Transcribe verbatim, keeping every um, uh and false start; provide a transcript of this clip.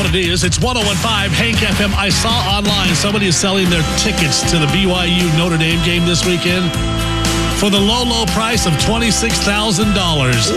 what it is. It's one oh one point five Hank F M. I saw online somebody is selling their tickets to the B Y U Notre Dame game this weekend for the low, low price of twenty-six thousand dollars.